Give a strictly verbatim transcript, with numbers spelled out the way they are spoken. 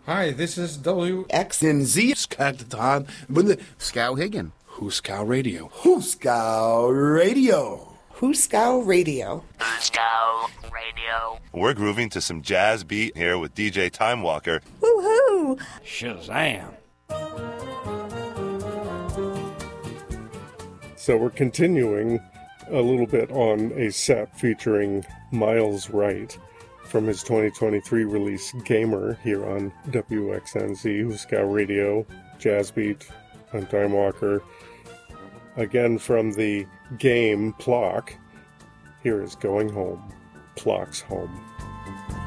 Hi, this is W X N Z Skagatan Skowhegan. Huskow Radio. Huskow Radio. Huskow Radio. Huskow Radio. We're grooving to some jazz beat here with D J Time Walker. Woohoo! Shazam! So we're continuing a little bit on a set featuring Miles Wright from his twenty twenty-three release Gamer here on W X N Z, Huskow Radio, Jazz Beat on Time Walker. Again from the game Plock, here is Going Home, Plock's Home.